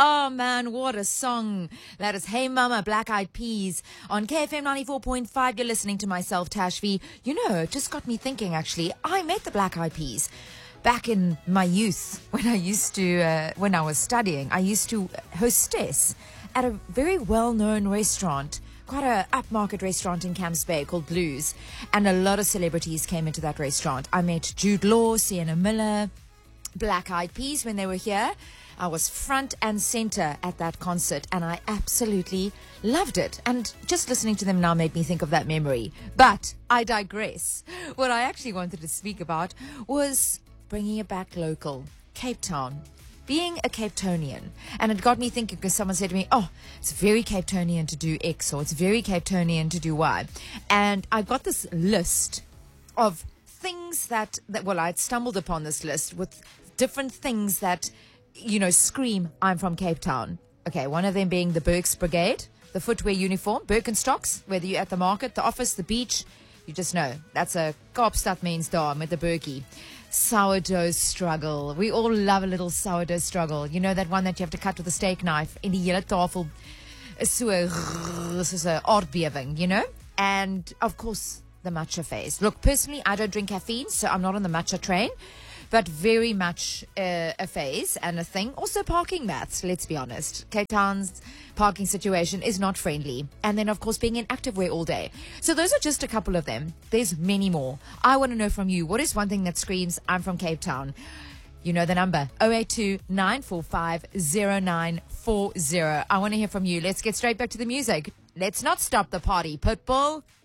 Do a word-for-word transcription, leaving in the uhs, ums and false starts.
Oh man, what a song. That is Hey Mama, Black Eyed Peas. On K F M ninety-four point five, you're listening to myself, Tashvi. You know, it just got me thinking, actually. I met the Black Eyed Peas back in my youth when I used to, uh, when I was studying. I used to hostess at a very well-known restaurant, quite a upmarket restaurant in Camps Bay called Blues. And a lot of celebrities came into that restaurant. I met Jude Law, Sienna Miller, Black Eyed Peas when they were here. I was front and center at that concert and I absolutely loved it. And just listening to them now made me think of that memory. But I digress. What I actually wanted to speak about was bringing it back local. Cape Town. Being a Cape Townian. And it got me thinking because someone said to me, oh, it's very Cape Townian to do X or it's very Cape Townian to do Y. And I got this list of things that, that well, I'd stumbled upon this list with different things that, you know, scream, I'm from Cape Town. Okay, one of them being the Burks Brigade, the footwear uniform, Birkenstocks, whether you're at the market, the office, the beach, you just know. That's a Kaapstad mens daar met the Burkie. Sourdough struggle. We all love a little sourdough struggle. You know that one that you have to cut with a steak knife in die hele tafel is so soos 'n aardbewing, you know? And, of course, the matcha phase. Look, personally, I don't drink caffeine, so I'm not on the matcha train. But very much uh, a phase and a thing. Also parking mats, let's be honest. Cape Town's parking situation is not friendly. And then, of course, being in activewear all day. So those are just a couple of them. There's many more. I want to know from you, what is one thing that screams, I'm from Cape Town? You know the number, oh eight two, nine four five, oh nine four oh. I want to hear from you. Let's get straight back to the music. Let's not stop the party, Pitbull.